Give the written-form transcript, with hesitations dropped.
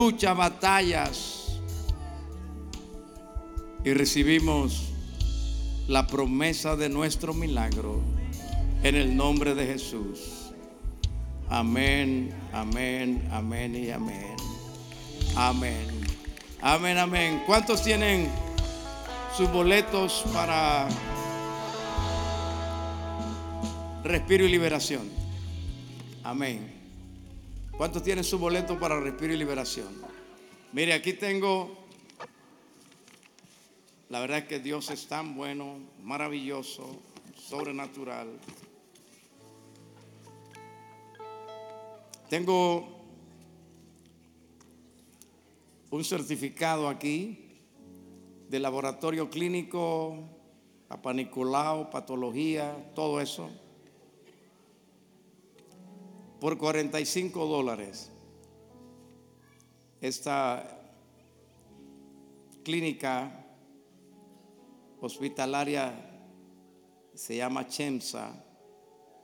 muchas batallas y recibimos la promesa de nuestro milagro en el nombre de Jesús. Amén, amén, amén y amén. Amén, amén, amén. ¿Cuántos tienen sus boletos para Respiro y Liberación? Amén. ¿Cuántos tienen su boleto para Respiro y Liberación? Mire, aquí tengo. La verdad es que Dios es tan bueno, maravilloso, sobrenatural. Tengo un certificado aquí de laboratorio clínico, Papá Nicolau, patología, todo eso, por $45. Esta clínica hospitalaria se llama Chemsa